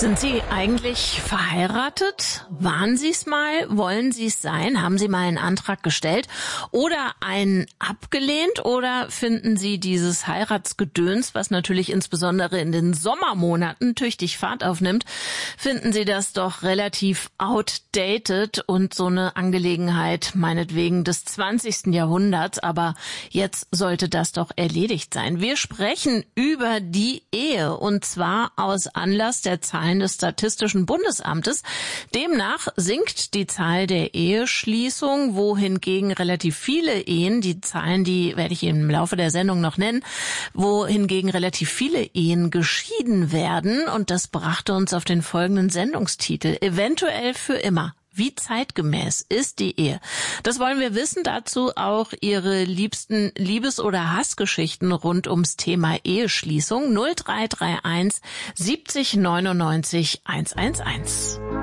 Sind Sie eigentlich verheiratet? Waren Sie es mal? Wollen Sie es sein? Haben Sie mal einen Antrag gestellt oder einen abgelehnt? Oder finden Sie dieses Heiratsgedöns, was natürlich insbesondere in den Sommermonaten tüchtig Fahrt aufnimmt, finden Sie das doch relativ outdated und so eine Angelegenheit meinetwegen des 20. Jahrhunderts? Aber jetzt sollte das doch erledigt sein. Wir sprechen über die Ehe und zwar aus Anlass der Zahlen des Statistischen Bundesamtes. Demnach sinkt die Zahl der Eheschließungen, wohingegen relativ viele Ehen, die Zahlen, die werde ich Ihnen im Laufe der Sendung noch nennen, wohingegen relativ viele Ehen geschieden werden. Und das brachte uns auf den folgenden Sendungstitel: Eventuell für immer. Wie zeitgemäß ist die Ehe? Das wollen wir wissen. Dazu auch Ihre liebsten Liebes- oder Hassgeschichten rund ums Thema Eheschließung. 0331 70 99 111.